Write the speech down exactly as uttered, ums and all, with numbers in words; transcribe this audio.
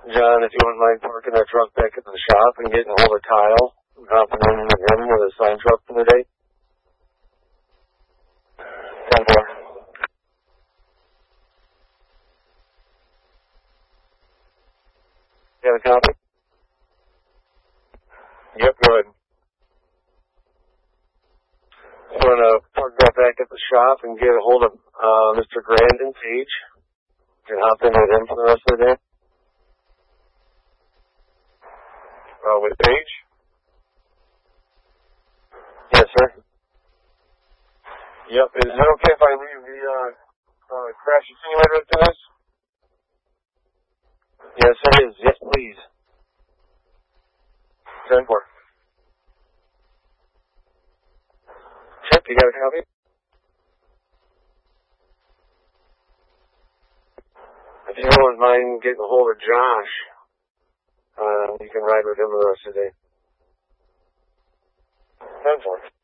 John, if you wouldn't mind parking that truck back at the shop and getting a hold of Kyle, dropping in with him with a sign truck for the day. ten four. You have a copy? Yep, go ahead. So I'm going to park that back at the shop and get a hold of uh, Mister Grandin Page. You can hop in with him for the rest of the day. Uh, with Page? Yes, sir. Yep. Is it okay if I leave the uh, uh, crash simulator to this? Yes, it is. Yes, please. ten four. Chip, you got a copy? If you wouldn't mind getting a hold of Josh, uh, you can ride with him the rest of the day. ten four.